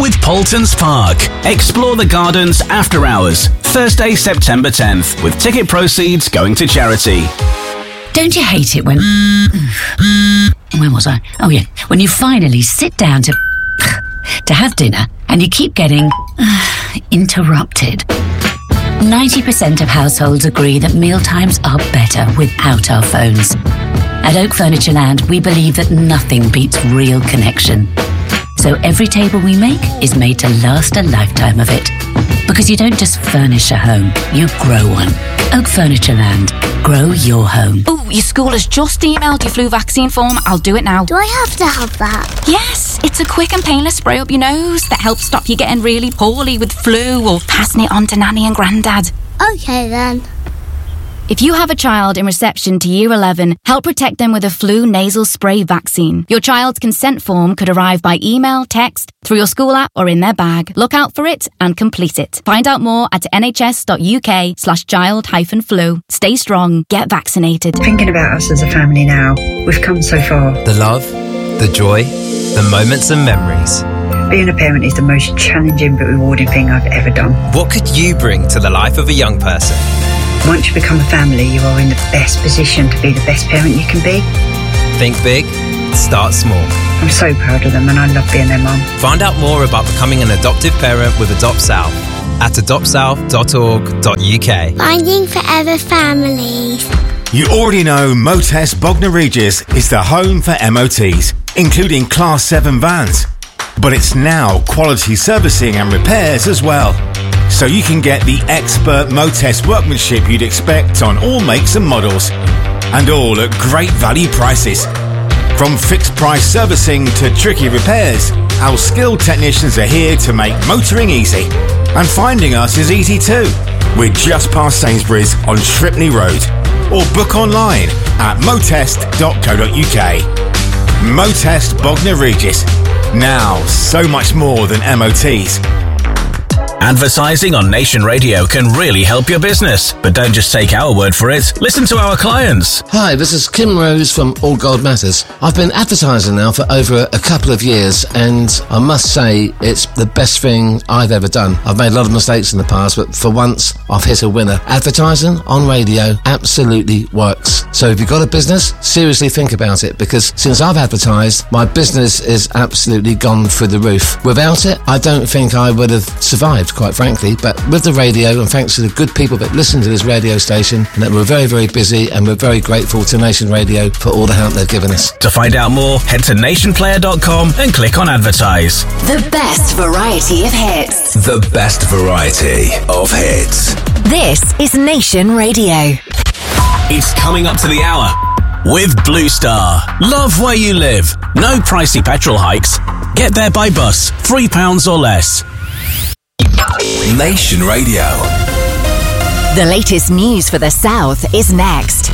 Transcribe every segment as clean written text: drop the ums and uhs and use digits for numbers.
with Poultons Park. Explore the gardens after hours, Thursday, September 10th, with ticket proceeds going to charity. Don't you hate it when... Where was I? Oh, yeah. When you finally sit down to have dinner and you keep getting interrupted. 90% of households agree that mealtimes are better without our phones. At Oak Furnitureland, we believe that nothing beats real connection. So every table we make is made to last a lifetime of it. Because you don't just furnish a home, you grow one. Oak Furnitureland. Grow your home. Oh, your school has just emailed your flu vaccine form. I'll do it now. Do I have to have that? Yes, it's a quick and painless spray up your nose that helps stop you getting really poorly with flu or passing it on to Nanny and Grandad. Okay then. If you have a child in reception to Year 11, help protect them with a flu nasal spray vaccine. Your child's consent form could arrive by email, text, through your school app or in their bag. Look out for it and complete it. Find out more at nhs.uk/child-flu. Stay strong, get vaccinated. Thinking about us as a family now, we've come so far. The love, the joy, the moments and memories. Being a parent is the most challenging but rewarding thing I've ever done. What could you bring to the life of a young person? Once you become a family, you are in the best position to be the best parent you can be. Think big, start small. I'm so proud of them and I love being their mum. Find out more about becoming an adoptive parent with Adopt South at adoptsouth.org.uk. Finding forever families. You already know Motest Bognor Regis is the home for MOTs, including Class 7 vans. But it's now quality servicing and repairs as well. So you can get the expert Motest workmanship you'd expect on all makes and models. And all at great value prices. From fixed price servicing to tricky repairs, our skilled technicians are here to make motoring easy. And finding us is easy too. We're just past Sainsbury's on Shripney Road. Or book online at motest.co.uk. Motest Bognor Regis. Now, so much more than MOTs. Advertising on Nation Radio can really help your business. But don't just take our word for it. Listen to our clients. Hi, this is Kim Rose from All Gold Matters. I've been advertising now for over a couple of years, and I must say it's the best thing I've ever done. I've made a lot of mistakes in the past, but for once I've hit a winner. Advertising on radio absolutely works. So if you've got a business, seriously think about it, because since I've advertised, my business is absolutely gone through the roof. Without it, I don't think I would have survived, quite frankly. But with the radio, and thanks to the good people that listen to this radio station, and that we're very, very busy, and we're very grateful to Nation Radio for all the help they've given us. To find out more, head to nationplayer.com and click on advertise. The best variety of hits. The best variety of hits. This is Nation Radio. It's coming up to the hour with Blue Star. Love where you live. No pricey petrol hikes. Get there by bus, £3 or less. Nation Radio. The latest news for the South is next.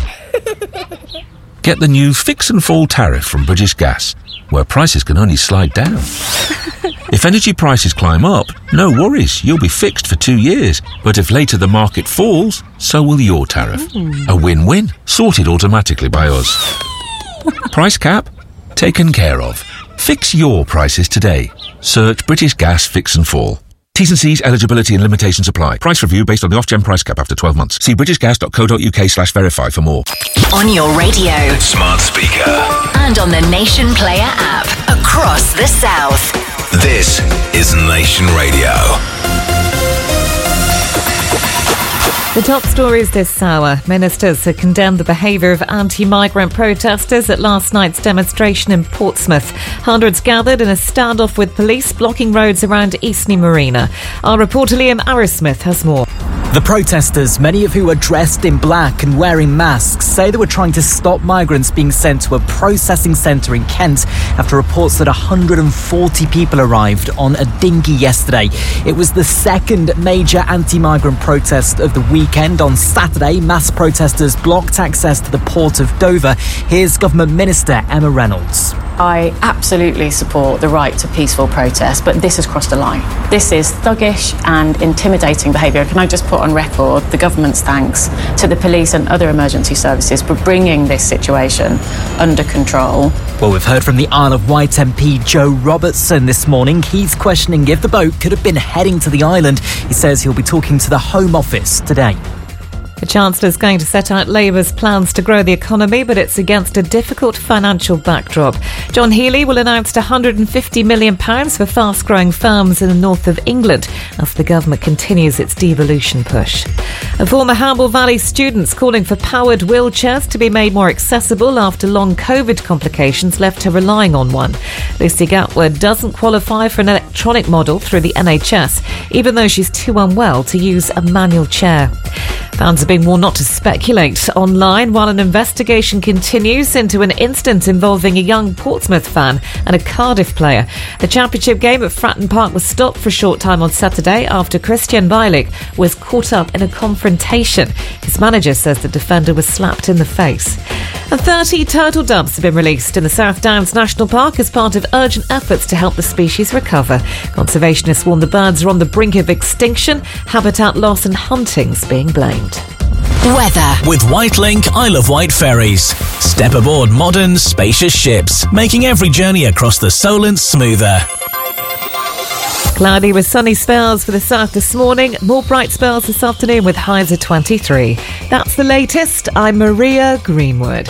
Get the new Fix and Fall tariff from British Gas, where prices can only slide down. If energy prices climb up, no worries, you'll be fixed for 2 years. But if later the market falls, so will your tariff. A win-win, sorted automatically by us. Price cap? Taken care of. Fix your prices today. Search British Gas Fix and Fall. T's and C's, eligibility and limitations apply. Price review based on the off-gen price cap after 12 months. See britishgas.co.uk/verify for more. On your radio, Smart speaker, and on the Nation Player app across the South. This is Nation Radio. The top stories this hour. Ministers have condemned the behaviour of anti-migrant protesters at last night's demonstration in Portsmouth. Hundreds gathered in a standoff with police blocking roads around Eastney Marina. Our reporter Liam Arrowsmith has more. The protesters, many of who were dressed in black and wearing masks, say they were trying to stop migrants being sent to a processing centre in Kent after reports that 140 people arrived on a dinghy yesterday. It was the second major anti-migrant protest of the weekend. On Saturday, mass protesters blocked access to the port of Dover. Here's Government Minister Emma Reynolds. I absolutely support the right to peaceful protest, but this has crossed a line. This is thuggish and intimidating behaviour. Can I just put on record the government's thanks to the police and other emergency services for bringing this situation under control. Well, we've heard from the Isle of Wight MP Joe Robertson this morning. He's questioning if the boat could have been heading to the island. He says he'll be talking to the Home Office today. The Chancellor's going to set out Labour's plans to grow the economy, but it's against a difficult financial backdrop. John Healey will announce £150 million for fast-growing firms in the north of England as the government continues its devolution push. And former Hamble Valley students calling for powered wheelchairs to be made more accessible after long COVID complications left her relying on one. Lucy Gatwood doesn't qualify for an electronic model through the NHS, even though she's too unwell to use a manual chair. Fans are being warned not to speculate online while an investigation continues into an incident involving a young Portsmouth fan and a Cardiff player. The championship game at Fratton Park was stopped for a short time on Saturday after Christian Bielik was caught up in a confrontation. His manager says the defender was slapped in the face. And 30 turtle doves have been released in the South Downs National Park as part of urgent efforts to help the species recover. Conservationists warn the birds are on the brink of extinction, habitat loss and hunting's being blamed. Weather. With Whitelink Isle of Wight ferries. Step aboard modern, spacious ships, making every journey across the Solent smoother. Cloudy with sunny spells for the south this morning. More bright spells this afternoon with highs of 23. That's the latest. I'm Maria Greenwood.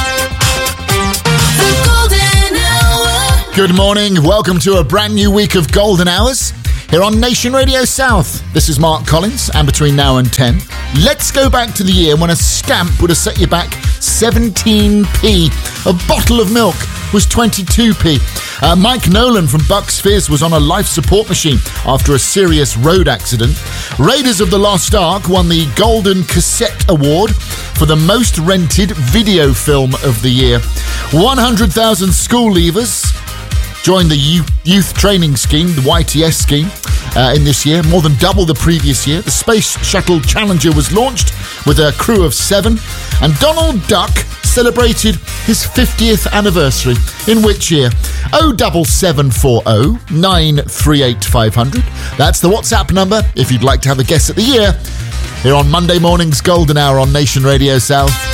Good morning. Welcome to a brand new week of Golden Hours here on Nation Radio South. This is Mark Collins, and between now and 10, let's go back to the year when a stamp would have set you back 17p. A bottle of milk was 22p. Mike Nolan from Bucks Fizz was on a life support machine after a serious road accident. Raiders of the Lost Ark won the Golden Cassette Award for the most rented video film of the year. 100,000 school leavers joined the youth training scheme, the YTS scheme, in this year, more than double the previous year. The Space Shuttle Challenger was launched with a crew of 7, and Donald Duck celebrated his 50th anniversary. In which year? 07740 938 500. That's the WhatsApp number if you'd like to have a guess at the year. Here on Monday morning's Golden Hour on Nation Radio South.